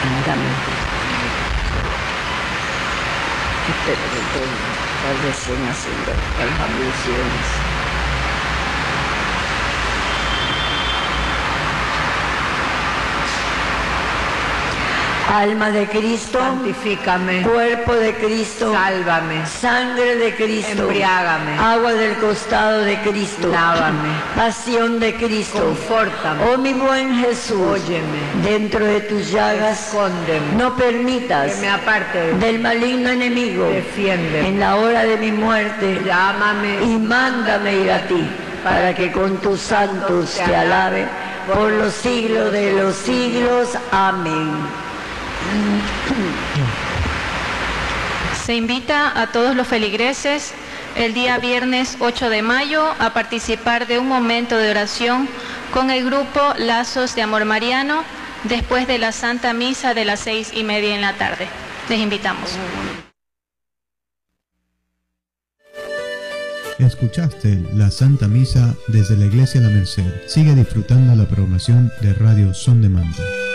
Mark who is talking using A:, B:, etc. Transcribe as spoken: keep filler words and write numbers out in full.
A: Dame. Espero que todo vaya recién haciendo las abluciones. Alma de Cristo,
B: santifícame.
A: Cuerpo de Cristo,
B: sálvame.
A: Sangre de Cristo,
B: embriágame.
A: Agua del costado de Cristo,
B: lávame.
A: Pasión de Cristo,
B: confórtame.
A: Oh mi buen Jesús,
B: óyeme.
A: Dentro de tus llagas,
B: escóndeme.
A: No permitas
B: que me aparte
A: del maligno enemigo.
B: Defiéndeme.
A: En la hora de mi muerte,
B: llámame
A: y mándame ir a ti, para que con tus santos te alabe por los siglos de los siglos. Amén.
C: Se invita a todos los feligreses el día viernes ocho de mayo a participar de un momento de oración con el grupo Lazos de Amor Mariano después de la Santa Misa de las seis y media en la tarde. Les invitamos.
D: Escuchaste la Santa Misa desde la Iglesia La Merced. Sigue disfrutando la programación de Radio Son de Manta.